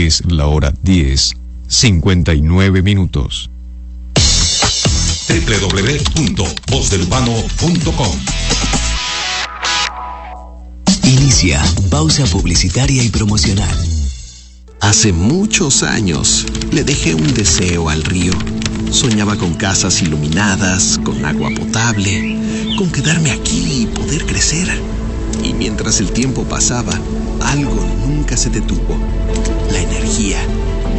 Es la hora 10:59. www.vozdelurbano.com. Inicia pausa publicitaria y promocional. Hace muchos años le dejé un deseo al río. Soñaba con casas iluminadas, con agua potable, con quedarme aquí y poder crecer. Y mientras el tiempo pasaba, algo nunca se detuvo. La energía,